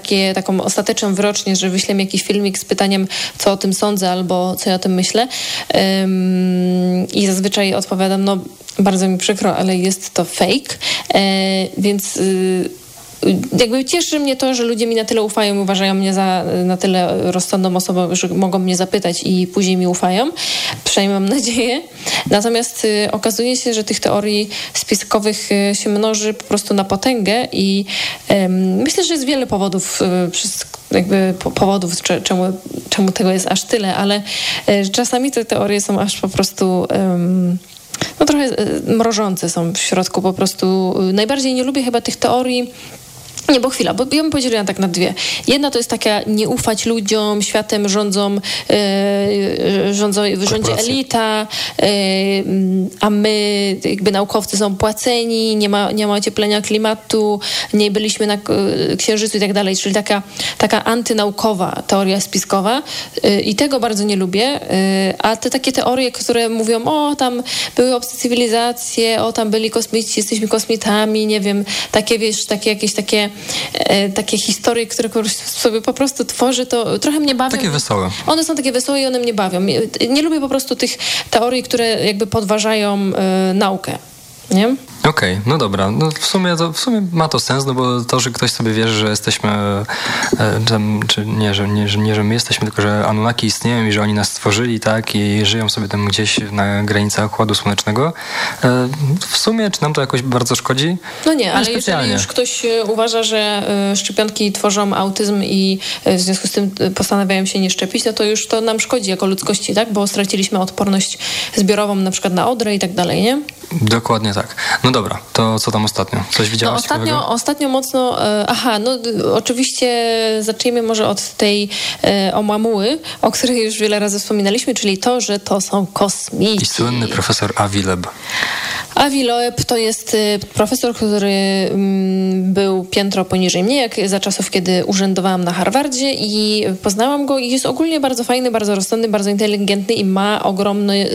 taką ostateczną wyrocznię, że wyślę mi jakiś filmik z pytaniem, co o tym sądzę albo co ja o tym myślę. I zazwyczaj odpowiadam, no bardzo mi przykro, ale jest to fake. Więc jakby cieszy mnie to, że ludzie mi na tyle ufają i uważają mnie za na tyle rozsądną osobą, że mogą mnie zapytać i później mi ufają. Przynajmniej mam nadzieję. Natomiast okazuje się, że tych teorii spiskowych się mnoży po prostu na potęgę i myślę, że jest wiele powodów, czemu tego jest aż tyle, ale czasami te teorie są aż po prostu no trochę mrożące są w środku po prostu. Najbardziej nie lubię chyba tych teorii. Nie, bo chwila, bo ja bym podzieliła tak na dwie. Jedna to jest taka nie ufać ludziom, światem rządzi elita, a my jakby naukowcy są płaceni, nie ma ocieplenia klimatu, nie byliśmy na Księżycu i tak dalej, czyli taka antynaukowa teoria spiskowa i tego bardzo nie lubię, a te takie teorie, które mówią, o tam były obce cywilizacje, o tam byli kosmici, jesteśmy kosmitami, nie wiem, takie wiesz, takie historie, które sobie po prostu tworzy, to trochę mnie bawią. Takie wesołe. One są takie wesołe i one mnie bawią. Nie lubię po prostu tych teorii, które jakby podważają naukę. Nie? Okej, no dobra. No w sumie ma to sens, no bo to, że ktoś sobie wierzy, że jesteśmy, czy nie, że my jesteśmy, tylko że Anunnaki istnieją i że oni nas stworzyli, tak, i żyją sobie tam gdzieś na granicach Układu Słonecznego. W sumie, czy nam to jakoś bardzo szkodzi? No nie, ale jeżeli już ktoś uważa, że szczepionki tworzą autyzm i w związku z tym postanawiają się nie szczepić, no to już to nam szkodzi jako ludzkości, tak, bo straciliśmy odporność zbiorową na przykład na odrę i tak dalej, nie? Dokładnie tak. No dobra, to co tam ostatnio? Coś widziałaś ciekawego? Ostatnio mocno... oczywiście zacznijmy może od tej Oumuamua, o której już wiele razy wspominaliśmy, czyli to, że to są kosmici. I słynny profesor Avi Loeb. Avi Loeb to jest profesor, który był piętro poniżej mnie, jak za czasów, kiedy urzędowałam na Harvardzie i poznałam go i jest ogólnie bardzo fajny, bardzo rozsądny, bardzo inteligentny i ma ogromny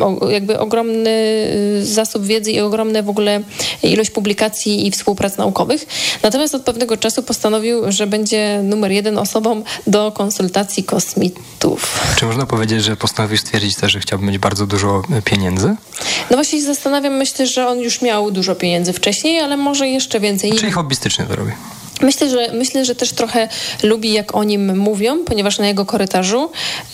zasób wiedzy i ogromne w ogóle ilość publikacji i współprac naukowych. Natomiast od pewnego czasu postanowił, że będzie numer 1 osobą do konsultacji kosmitów. Czy można powiedzieć, że postanowił stwierdzić też, że chciałby mieć bardzo dużo pieniędzy? No właśnie się zastanawiam, myślę, że on już miał dużo pieniędzy wcześniej, ale może jeszcze więcej. Czyli hobbystycznie to robi. Myślę, że też trochę lubi, jak o nim mówią, ponieważ na jego korytarzu,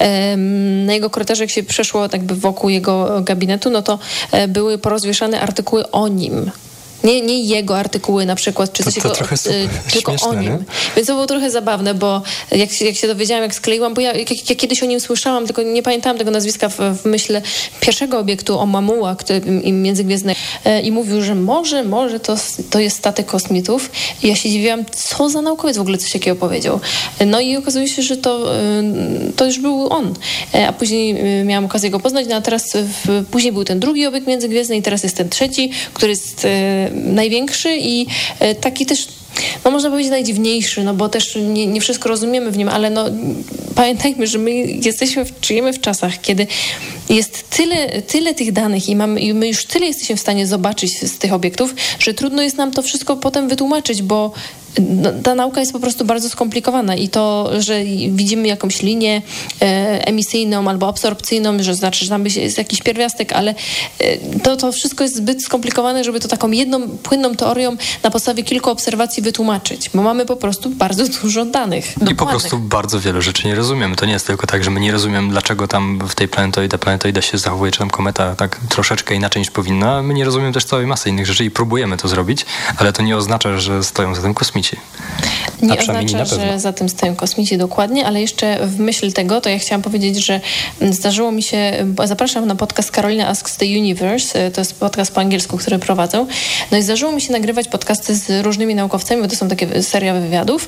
jak się przeszło jakby wokół jego gabinetu, no to były porozwieszane artykuły o nim. Nie jego artykuły na przykład, czy coś tylko śmieszne, o nim. Nie? Więc to było trochę zabawne, bo jak się dowiedziałam, jak skleiłam, bo ja kiedyś o nim słyszałam, tylko nie pamiętałam tego nazwiska w myśl pierwszego obiektu Oumuamua, międzygwiezdnego, i mówił, że może to jest statek kosmitów. I ja się dziwiłam, co za naukowiec w ogóle coś takiego powiedział. No i okazuje się, że to już był on. A później miałam okazję go poznać, no a teraz później był ten drugi obiekt międzygwiezdny i teraz jest ten trzeci, który jest największy i taki też, no można powiedzieć najdziwniejszy, no bo też nie wszystko rozumiemy w nim, ale no pamiętajmy, że my żyjemy w czasach, kiedy jest tyle tych danych i my już tyle jesteśmy w stanie zobaczyć z tych obiektów, że trudno jest nam to wszystko potem wytłumaczyć, bo ta nauka jest po prostu bardzo skomplikowana i to, że widzimy jakąś linię emisyjną albo absorpcyjną, że znaczy, że tam jest jakiś pierwiastek, ale to wszystko jest zbyt skomplikowane, żeby to taką jedną płynną teorią na podstawie kilku obserwacji wytłumaczyć, bo mamy po prostu bardzo dużo danych. I po prostu bardzo wiele rzeczy nie rozumiemy. To nie jest tylko tak, że my nie rozumiemy, dlaczego tam w tej planetoida się zachowuje, czy tam kometa tak troszeczkę inaczej niż powinna. My nie rozumiemy też całej masy innych rzeczy i próbujemy to zrobić, ale to nie oznacza, że stoją za tym kosmici. Nie oznacza, że za tym stoją kosmici dokładnie, ale jeszcze w myśl tego, to ja chciałam powiedzieć, że zdarzyło mi się, zapraszam na podcast Carolina Asks the Universe, to jest podcast po angielsku, który prowadzę, no i zdarzyło mi się nagrywać podcasty z różnymi naukowcami, bo to są takie seria wywiadów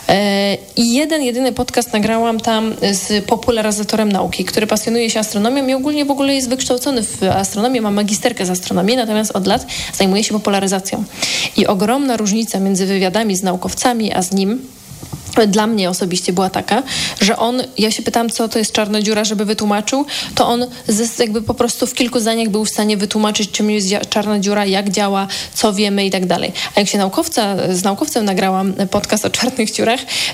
i jedyny podcast nagrałam tam z popularyzatorem nauki, który pasjonuje się astronomią i ogólnie w ogóle jest wykształcony w astronomii, ma magisterkę z astronomii, natomiast od lat zajmuje się popularyzacją. I ogromna różnica między wywiadami z naukowcami, a z nim dla mnie osobiście była taka, że ja się pytałam, co to jest czarna dziura, żeby wytłumaczył, to on jakby po prostu w kilku zdaniach był w stanie wytłumaczyć, czym jest czarna dziura, jak działa, co wiemy i tak dalej. A jak się z naukowcem nagrałam podcast o czarnych dziurach,